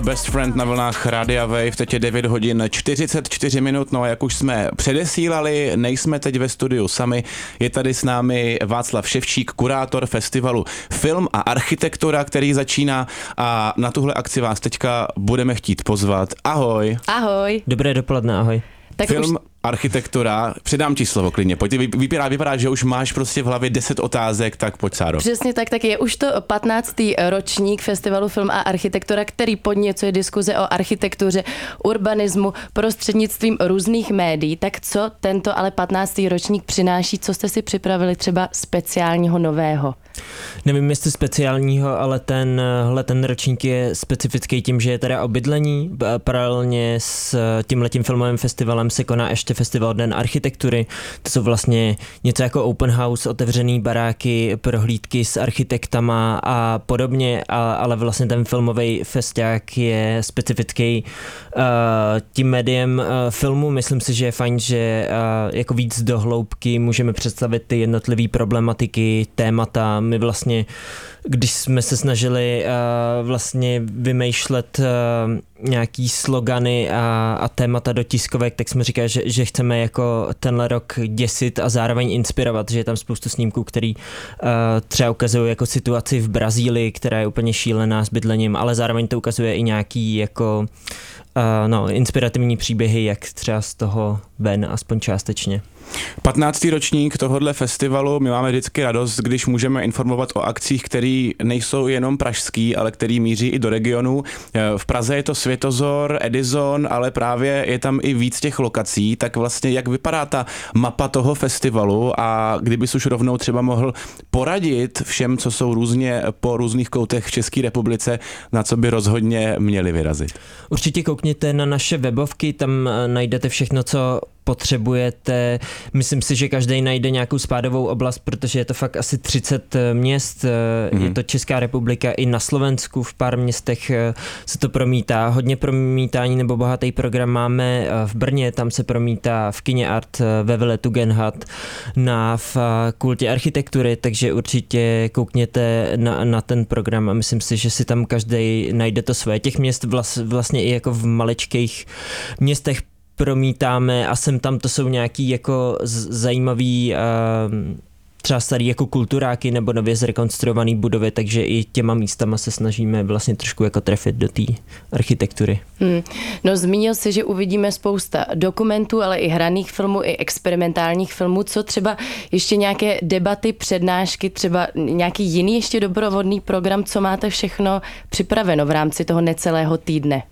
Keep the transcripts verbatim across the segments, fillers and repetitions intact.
Best Friend na vlnách Rádia Wave, teď je devět hodin čtyřicet čtyři minut, no a jak už jsme předesílali, nejsme teď ve studiu sami, je tady s námi Václav Ševčík, kurátor festivalu Film a architektura, který začíná a na tuhle akci vás teďka budeme chtít pozvat. Ahoj. Ahoj. Dobré dopoledne, ahoj. Tak Film, už... architektura, předám ti slovo klidně, pojď, vypadá, vypadá, že už máš prostě v hlavě deset otázek, tak pojď, Sáro. Přesně tak, tak je už to patnáctý ročník festivalu Film a architektura, který podněcuje diskuze o architektuře, urbanismu prostřednictvím různých médií. Tak co tento ale patnáctý ročník přináší, co jste si připravili třeba speciálního nového? Nevím, jestli speciálního, ale tenhle ten ročník je specifický tím, že je teda o bydlení. Paralelně s tímhletím filmovým festivalem se koná ještě festival Den architektury. To jsou vlastně něco jako open house, otevřený baráky, prohlídky s architektama a podobně, ale vlastně ten filmový festiák je specifický uh, tím médiem uh, filmu. Myslím si, že je fajn, že uh, jako víc do hloubky můžeme představit ty jednotlivé problematiky, témata. My vlastně, když jsme se snažili uh, vlastně vymýšlet uh, nějaký slogany a, a témata do tiskovek, tak jsme říkali, že, že chceme jako tenhle rok děsit a zároveň inspirovat, že je tam spoustu snímků, který uh, třeba ukazují jako situaci v Brazílii, která je úplně šílená s bydlením, ale zároveň to ukazuje i nějaký jako uh, no, inspirativní příběhy, jak třeba z toho ven, aspoň částečně. patnáctý ročník tohohle festivalu, my máme vždycky radost, když můžeme informovat o akcích, které nejsou jenom pražský, ale který míří i do regionu. V Praze je to Světozor, Edison, ale právě je tam i víc těch lokací, tak vlastně jak vypadá ta mapa toho festivalu a kdybys už rovnou třeba mohl poradit všem, co jsou různě po různých koutech v České republice, na co by rozhodně měli vyrazit. Určitě koukněte na naše webovky, tam najdete všechno, co potřebujete. Myslím si, že každý najde nějakou spádovou oblast, protože je to fakt asi třicet měst. Mm. Je to Česká republika, i na Slovensku v pár městech se to promítá. Hodně promítání nebo bohatý program máme v Brně, tam se promítá v Kině Art, ve Vile Tugendhat, na Fakultě architektury, takže určitě koukněte na, na ten program a myslím si, že si tam každý najde to své. Těch měst vlas, vlastně i jako v maličkých městech promítáme a sem tam to jsou nějaký jako zajímavý uh, třeba starý jako kulturáky nebo nově zrekonstruovaný budovy, takže i těma místama se snažíme vlastně trošku jako trefit do té architektury. Hmm. No zmínil jsi, že uvidíme spousta dokumentů, ale i hraných filmů, i experimentálních filmů. Co třeba ještě nějaké debaty, přednášky, třeba nějaký jiný ještě doprovodný program, co máte všechno připraveno v rámci toho necelého týdne?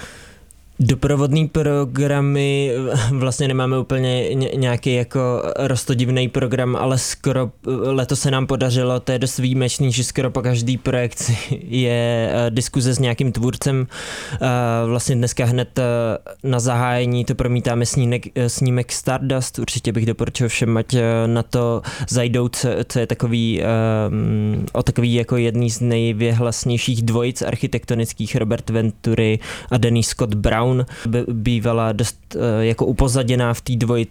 Doprovodný programy vlastně nemáme úplně nějaký jako roztodivný program, ale skoro letos se nám podařilo, to je dost výjimečný, že skoro po každý projekci je diskuze s nějakým tvůrcem. Vlastně dneska hned na zahájení to promítáme snímek, snímek Stardust, určitě bych doporučil všem, ať na to zajdou, co je takový o takový jako jedný z nejvěhlasnějších dvojic architektonických, Robert Venturi a Denise Scott Brown. Bývala dost jako upozaděná v té dvojici